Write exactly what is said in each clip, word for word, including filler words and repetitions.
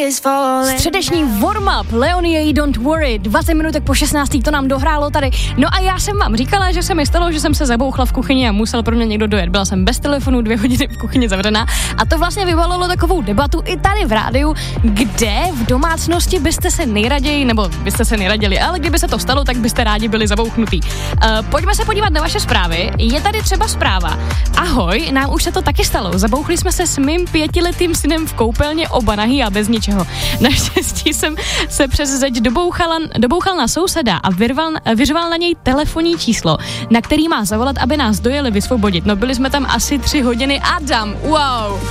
Středeční warm-up Leonie Don't Worry, dvacet minutek po šestnácté to nám dohrálo tady. No a já jsem vám říkala, že se mi stalo, že jsem se zabouchla v kuchyni a musel pro mě někdo dojet. Byla jsem bez telefonu, dvě hodiny v kuchyni zavřená a to vlastně vyvolalo takovou debatu i tady v rádiu, kde v domácnosti byste se nejraději, nebo byste se nejraděli, ale kdyby se to stalo, tak byste rádi byli zabouchnutý. Uh, pojďme se podívat na vaše zprávy. Je tady třeba zpráva. Ahoj, nám už se to taky stalo. Zabouchli jsme se s mým pětiletým synem v koupelně oba nahý a bez ničeho. Naštěstí jsem se přes zeď dobouchala, dobouchal na souseda a vyrval, vyřval na něj telefonní číslo, na který má zavolat, aby nás dojeli vysvobodit. No byli jsme tam asi tři hodiny. Adam, wow!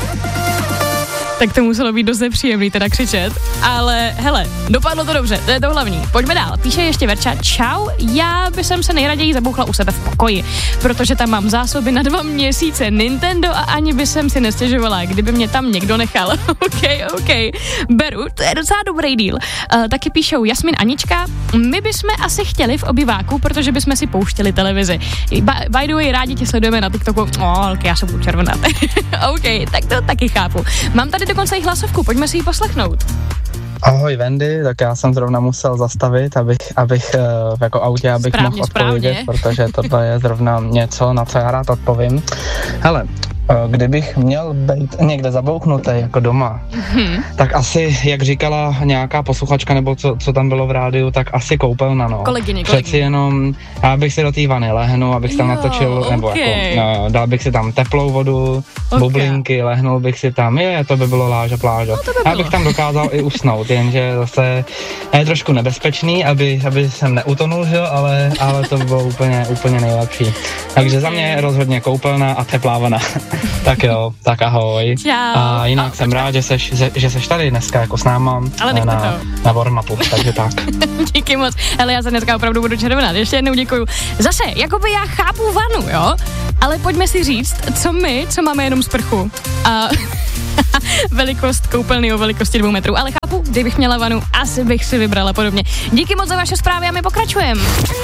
Tak to muselo být dost nepříjemný teda křičet, ale hele, dopadlo to dobře, to je to hlavní. Pojďme dál, píše ještě Verča, čau, já bych se nejraději zabouchla u sebe v pokoji, protože tam mám zásoby na dva měsíce Nintendo a ani by jsem si nestěžovala, kdyby mě tam někdo nechal. OK, OK, beru, to je docela dobrý díl. Uh, taky píšou Jasmin Anička, my bychom asi chtěli v obyváku, protože bychom si pouštěli televizi. By, by the way, rádi tě sledujeme na TikToku, oh, já se budu červená. OK, tak to taky chápu. Mám tady dokonce i hlasovku, pojďme si ji poslechnout. Ahoj Wendy, tak já jsem zrovna musel zastavit, abych, abych jako autě, abych správně, mohl odpovědět, správně. protože tohle je zrovna něco, na co já rád odpovím. Hele, kdybych měl být někde zabouchnutý jako doma, hmm. tak asi, jak říkala nějaká posluchačka, nebo co, co tam bylo v rádiu, tak asi koupelna, no. Kolegyně, Přeci kolegyně. jenom, já bych si do té vany lehnu, abych tam jo, natočil, okay. nebo jako, no, dal bych si tam teplou vodu, okay. bublinky, lehnul bych si tam, je, to by bylo láža pláža. No, to by já bylo. bych tam dokázal i usnout, jenže zase je trošku nebezpečný, aby, aby jsem neutonul, že jo, ale, ale to by bylo úplně, úplně nejlepší. Takže okay. za mě rozhodně koupelna a teplá vana. Tak jo, tak ahoj. Čau. A jinak a, jsem rád, že seš, že, že seš tady dneska jako s náma ale na, to. na warm-upu, takže tak. Díky moc, ale já se dneska opravdu budu červenat, ještě jednou děkuju. Zase, jakoby já chápu vanu, jo, ale pojďme si říct, co my, co máme jenom sprchu a velikost koupelny o velikosti dvou metrů, ale chápu, kdybych měla vanu, asi bych si vybrala podobně. Díky moc za vaše zprávy a my pokračujeme.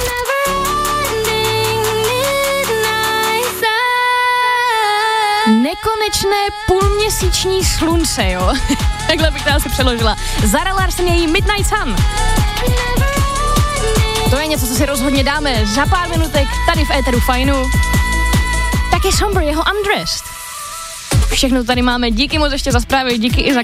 Nekonečné půlměsíční slunce, jo. Takhle bych to asi přeložila. Zara Larsson její Midnight Sun. To je něco, co si rozhodně dáme za pár minutek tady v éteru Fajnu. Taky Somber, jeho Undressed. Všechno tady máme, díky moc ještě za zprávy, díky i za